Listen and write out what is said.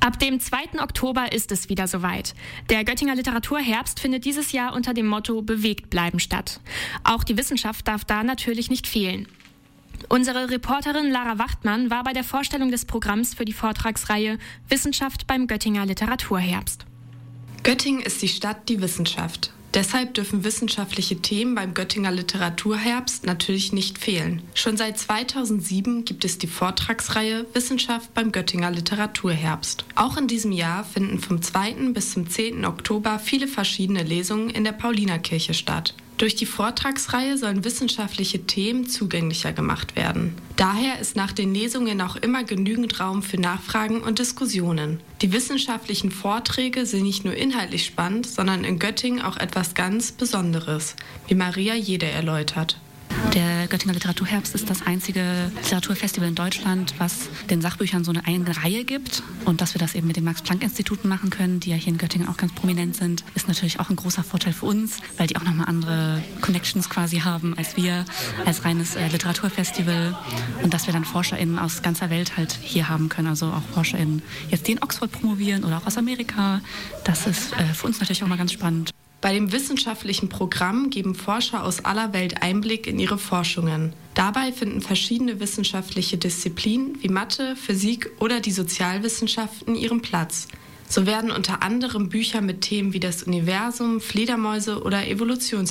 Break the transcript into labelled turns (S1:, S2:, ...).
S1: Ab dem 2. Oktober ist es wieder soweit. Der Göttinger Literaturherbst findet dieses Jahr unter dem Motto Bewegt bleiben statt. Auch die Wissenschaft darf da natürlich nicht fehlen. Unsere Reporterin Lara Wachtmann war bei der Vorstellung des Programms für die Vortragsreihe Wissenschaft beim Göttinger Literaturherbst.
S2: Göttingen ist die Stadt, die Wissenschaft. Deshalb dürfen wissenschaftliche Themen beim Göttinger Literaturherbst natürlich nicht fehlen. Schon seit 2007 gibt es die Vortragsreihe Wissenschaft beim Göttinger Literaturherbst. Auch in diesem Jahr finden vom 2. bis zum 10. Oktober viele verschiedene Lesungen in der Paulinerkirche statt. Durch die Vortragsreihe sollen wissenschaftliche Themen zugänglicher gemacht werden. Daher ist nach den Lesungen auch immer genügend Raum für Nachfragen und Diskussionen. Die wissenschaftlichen Vorträge sind nicht nur inhaltlich spannend, sondern in Göttingen auch etwas ganz Besonderes, wie Maria Jede erläutert.
S3: Der Göttinger Literaturherbst ist das einzige Literaturfestival in Deutschland, was den Sachbüchern so eine eigene Reihe gibt. Und dass wir das eben mit den Max-Planck-Instituten machen können, die ja hier in Göttingen auch ganz prominent sind, ist natürlich auch ein großer Vorteil für uns, weil die auch nochmal andere Connections quasi haben als wir, als reines Literaturfestival. Und dass wir dann ForscherInnen aus ganzer Welt halt hier haben können, also auch ForscherInnen jetzt, die in Oxford promovieren oder auch aus Amerika. Das ist für uns natürlich auch mal ganz spannend.
S2: Bei dem wissenschaftlichen Programm geben Forscher aus aller Welt Einblick in ihre Forschungen. Dabei finden verschiedene wissenschaftliche Disziplinen wie Mathe, Physik oder die Sozialwissenschaften ihren Platz. So werden unter anderem Bücher mit Themen wie das Universum, Fledermäuse oder